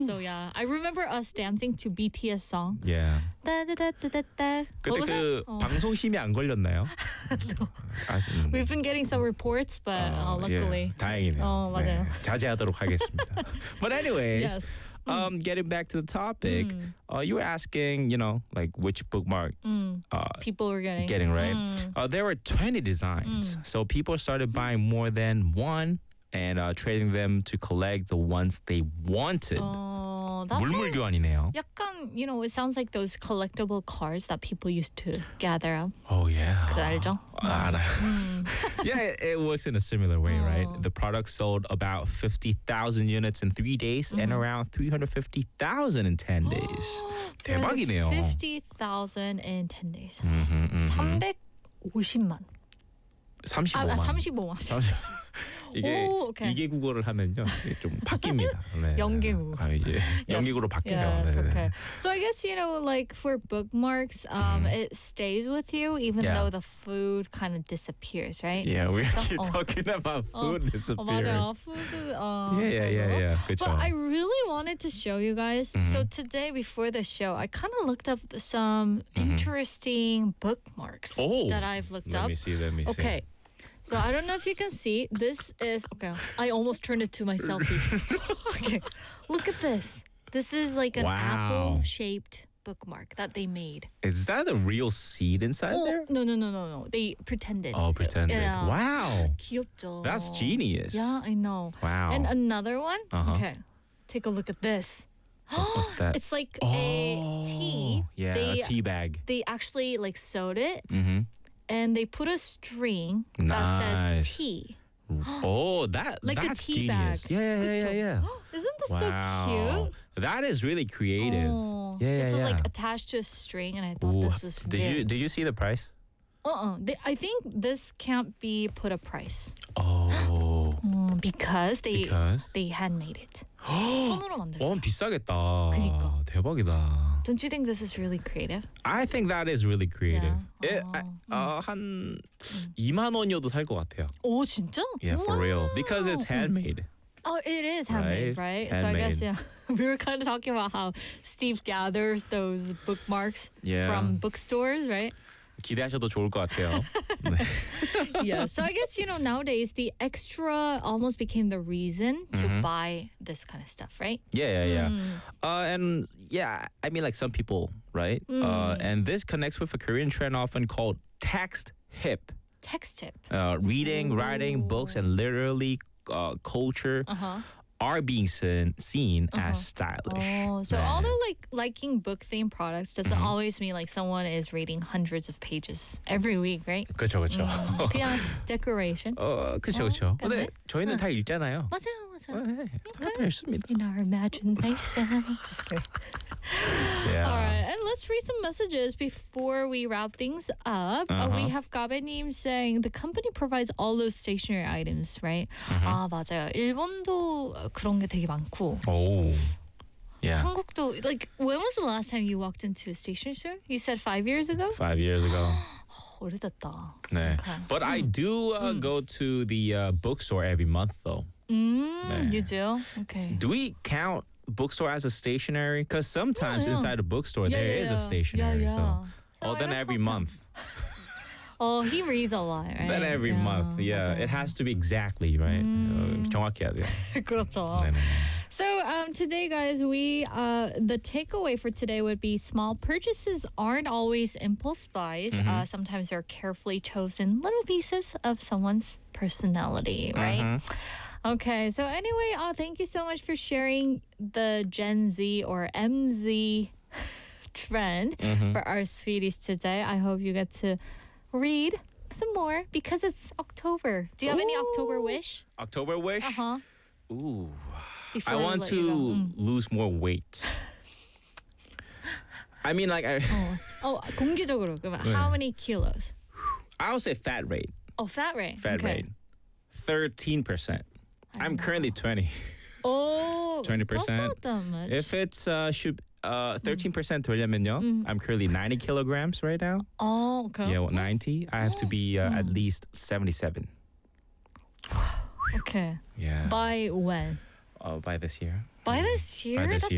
So yeah, I remember us dancing to BTS song. Yeah. 따다다다다다. 그때 What was 그 it? Oh. 방송심이 안 걸렸나요? We've been getting some reports, but luckily. 예, 다행이네요. 맞아요. 자제하도록 하겠습니다. But anyways, Yes. getting back to the topic, you were asking, like which bookmark People were getting. right? There were 20 designs, so people started buying more than one and trading them to collect the ones they wanted. That's 물물교환이네요. 약간, it sounds like those collectible cars that people used to gather up. Oh yeah. 그거 알죠? 알아요. Yeah, it works in a similar way, right? The product sold about 50,000 units in 3 days and around 350,000 in 10 days. 대박이네요. 50,000 in 10 days. 350만. 35만. 35만. 이게 오, 오케이. 2개 국어를 하면요 이게 좀 바뀝니다. 네. 영계국. 이제 영계국으로 바뀌어요. Yes, 네, 네. okay. So I guess like for bookmarks, it stays with you even Yeah. though the food kind of disappears, right? Yeah, we So- keep talking about food disappearing. 맞아요. Food. Yeah. 그렇죠. But I really wanted to show you guys. So today before the show, I kind of looked up some interesting bookmarks that I've looked Let up. me see. Let me see. Okay. So I don't know if you can see. This is okay. I almost turned it to my selfie. Okay, look at this. This is like an Wow. apple-shaped bookmark that they made. Is that a real seed inside there? No. They pretended. Oh, pretended. Yeah. Wow. 귀엽죠. That's genius. Yeah, I know. Wow. And another one. Uh-huh. Okay, take a look at this. What's that? It's like a tea. Yeah, a tea bag. They actually like sewed it. Mm-hmm. And they put a string that Nice. says tea. Oh, that's Like a tea genius. bag. Yeah. Isn't this Wow. so cute? That is really creative. Oh, Yeah. This is like attached to a string, and I thought Ooh, this was did you see the price? I think this can't be put a price Oh. because they Because? handmade it. 손으로 만들었어. 비싸겠다. 그니까. 대박이다. Don't you think this is really creative? I think that is really creative. Yeah. 한 2만 원이어도 살 것 같아요. 오 진짜? Yeah, for real. Wow. Because it's handmade. Oh, it is handmade, right? So I guess Handmade. we were kind of talking about how Steve gathers those bookmarks Yeah. from bookstores, right? 기대하셔도 좋을 것 같아요. 네. Yeah. So I guess nowadays the extra almost became the reason to buy this kind of stuff, right? Yeah. And yeah, I mean like some people, right? And this connects with a Korean trend often called text hip. Text tip. Reading, writing, books, and literally culture are being seen as stylish. Oh, so 네. although liking book themed products doesn't always mean like someone is reading hundreds of pages every week, right? 그렇죠. 그냥 decoration. 그렇죠. 근데 저희는 다 읽잖아요. 맞아요. 네, 다 읽습니다. In our imagination. Just kidding. Yeah. All right, and let's read some messages before we wrap things up. We have 가베님 saying the company provides all those stationery items, right? 아 맞아요. 일본도 그런 게 되게 많고. Oh. Yeah. 한국도 like when was the last time you walked into a stationery store? You said 5 years ago? 5 years ago. 오래됐다. 네. Okay. But I do go to the bookstore every month though. 네. You do? Okay. Do we count bookstore as a stationery? Because sometimes Yeah. inside a bookstore there is a stationery. So, then every month. Oh, he reads a lot, right? Then every month. Yeah. It has to be exactly, right? 정확히 해야 돼요. 그렇죠. 네네. So today, guys, we the takeaway for today would be small purchases aren't always impulse buys. Sometimes they're carefully chosen little pieces of someone's personality, right? Okay, so anyway, thank you so much for sharing the Gen Z or MZ trend for our sweeties today. I hope you get to read some more because it's October. Do you have any October wish? October wish? Ooh. Before I we want let to you go. lose more weight. I mean, like, 공개적으로 그러면 how many kilos? I would say fat rate. Oh, fat rate. Fat rate. 13%. I'm currently 20. Oh, 20%. That's not that much. If it's 13% 되려면요, I'm currently 90 kilograms right now. Oh, okay. Yeah, 90. I have to be at least 77. Okay. Yeah. By when? By this year. By this year? By this That's year.